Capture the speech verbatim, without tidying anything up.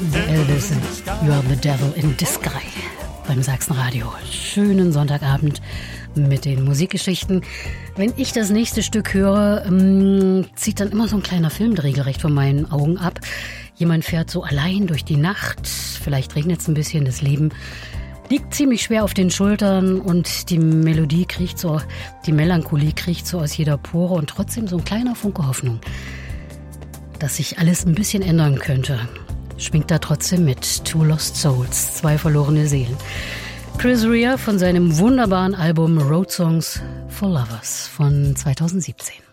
The Elvis and You Are the Devil in Disguise beim Sachsenradio. Schönen Sonntagabend mit den Musikgeschichten. Wenn ich das nächste Stück höre, ähm, zieht dann immer so ein kleiner Film regelrecht von meinen Augen ab. Jemand fährt so allein durch die Nacht, vielleicht regnet es ein bisschen, das Leben liegt ziemlich schwer auf den Schultern und die Melodie kriecht so, die Melancholie kriecht so aus jeder Pore und trotzdem so ein kleiner Funke Hoffnung, dass sich alles ein bisschen ändern könnte. Schwingt da trotzdem mit Two Lost Souls, zwei verlorene Seelen. Chris Rea von seinem wunderbaren Album Road Songs for Lovers von zweitausendsiebzehn.